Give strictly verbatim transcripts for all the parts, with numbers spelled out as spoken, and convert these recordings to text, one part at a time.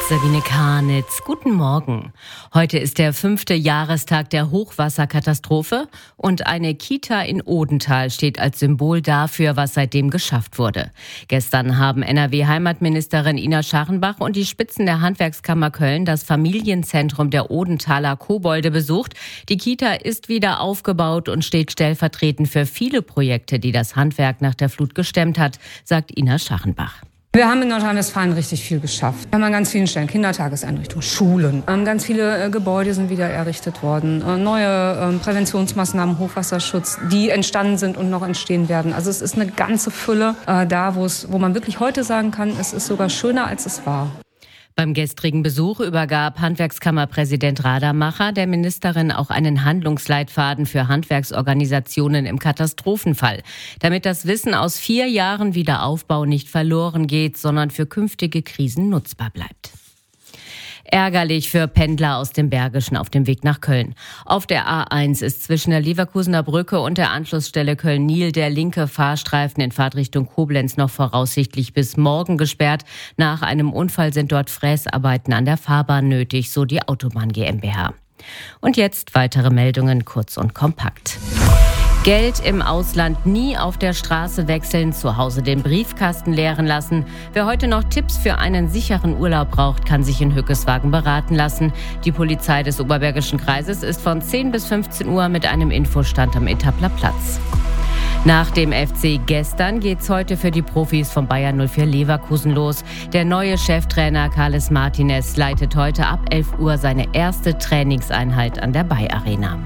Sabine Karnitz, guten Morgen. Heute ist der fünfte Jahrestag der Hochwasserkatastrophe und eine Kita in Odenthal steht als Symbol dafür, was seitdem geschafft wurde. Gestern haben N R W-Heimatministerin Ina Scharrenbach und die Spitzen der Handwerkskammer Köln das Familienzentrum der Odenthaler Kobolde besucht. Die Kita ist wieder aufgebaut und steht stellvertretend für viele Projekte, die das Handwerk nach der Flut gestemmt hat, sagt Ina Scharrenbach. Wir haben in Nordrhein-Westfalen richtig viel geschafft. Wir haben an ganz vielen Stellen Kindertageseinrichtungen, Schulen. Ähm, ganz viele äh, Gebäude sind wieder errichtet worden. Äh, neue äh, Präventionsmaßnahmen, Hochwasserschutz, die entstanden sind und noch entstehen werden. Also es ist eine ganze Fülle äh, da, wo es, wo man wirklich heute sagen kann, es ist sogar schöner, als es war. Beim gestrigen Besuch übergab Handwerkskammerpräsident Radermacher der Ministerin auch einen Handlungsleitfaden für Handwerksorganisationen im Katastrophenfall, damit das Wissen aus vier Jahren Wiederaufbau nicht verloren geht, sondern für künftige Krisen nutzbar bleibt. Ärgerlich für Pendler aus dem Bergischen auf dem Weg nach Köln. Auf der A eins ist zwischen der Leverkusener Brücke und der Anschlussstelle Köln-Nil der linke Fahrstreifen in Fahrtrichtung Koblenz noch voraussichtlich bis morgen gesperrt. Nach einem Unfall sind dort Fräsarbeiten an der Fahrbahn nötig, so die Autobahn GmbH. Und jetzt weitere Meldungen kurz und kompakt. Geld im Ausland nie auf der Straße wechseln, zu Hause den Briefkasten leeren lassen. Wer heute noch Tipps für einen sicheren Urlaub braucht, kann sich in Hückeswagen beraten lassen. Die Polizei des Oberbergischen Kreises ist von zehn bis fünfzehn Uhr mit einem Infostand am Etapler Platz. Nach dem F C gestern geht's heute für die Profis von Bayer null vier Leverkusen los. Der neue Cheftrainer Carles Martinez leitet heute ab elf Uhr seine erste Trainingseinheit an der Bay Arena.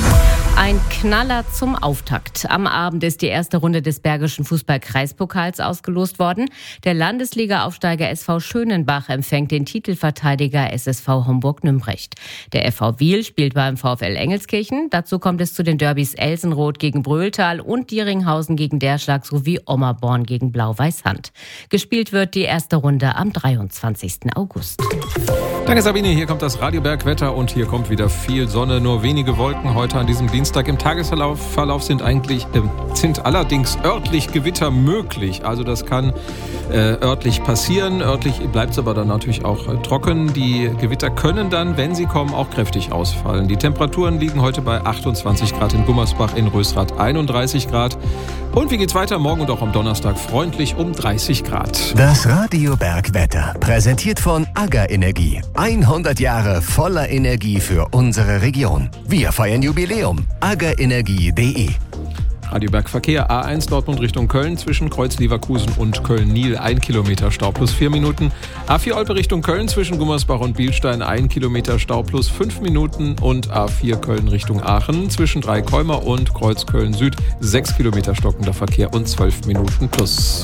Ein Knaller zum Auftakt. Am Abend ist die erste Runde des Bergischen Fußball-Kreispokals ausgelost worden. Der Landesliga-Aufsteiger S V Schönenbach empfängt den Titelverteidiger S S V Homburg-Nümbrecht. Der F V Wiel spielt beim VfL Engelskirchen. Dazu kommt es zu den Derbys Elsenroth gegen Bröhltal und Dieringhausen gegen Derschlag sowie Ommerborn gegen Blau-Weiß-Hand. Gespielt wird die erste Runde am dreiundzwanzigsten August. Danke Sabine, hier kommt das Radioberg-Wetter und hier kommt wieder viel Sonne, nur wenige Wolken heute an diesem Dienstag. Im Tagesverlauf Verlauf sind eigentlich äh, sind allerdings örtlich Gewitter möglich. Also das kann äh, örtlich passieren. Örtlich bleibt es aber dann natürlich auch äh, trocken. Die Gewitter können dann, wenn sie kommen, auch kräftig ausfallen. Die Temperaturen liegen heute bei achtundzwanzig Grad in Gummersbach, in Rösrath einunddreißig Grad. Und wie geht's weiter? Morgen und auch am Donnerstag freundlich um dreißig Grad. Das Radioberg-Wetter, präsentiert von AGA Energie. hundert Jahre voller Energie für unsere Region. Wir feiern Jubiläum. aga energie punkt de. Radioberg Verkehr A eins Dortmund Richtung Köln zwischen Kreuz Leverkusen und Köln-Nil ein Kilometer Stau plus vier Minuten. A vier Olpe Richtung Köln zwischen Gummersbach und Bielstein ein Kilometer Stau plus fünf Minuten und A vier Köln Richtung Aachen zwischen Dreikäumer und Kreuz Köln Süd sechs Kilometer stockender Verkehr und zwölf Minuten plus.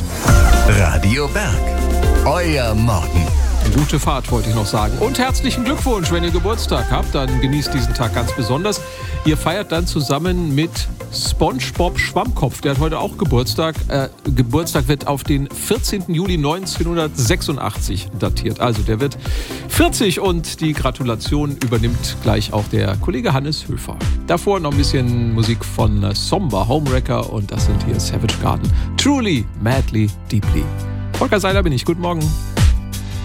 Radio Berg, euer Morgen. Gute Fahrt, wollte ich noch sagen. Und herzlichen Glückwunsch, wenn ihr Geburtstag habt, dann genießt diesen Tag ganz besonders. Ihr feiert dann zusammen mit SpongeBob Schwammkopf, der hat heute auch Geburtstag. Äh, Geburtstag wird auf den vierzehnten Juli neunzehnhundertsechsundachtzig datiert. Also der wird vierzig und die Gratulation übernimmt gleich auch der Kollege Hannes Höfer. Davor noch ein bisschen Musik von Somber Homewrecker und das sind hier Savage Garden. Truly, Madly, Deeply. Volker Seiler bin ich, guten Morgen.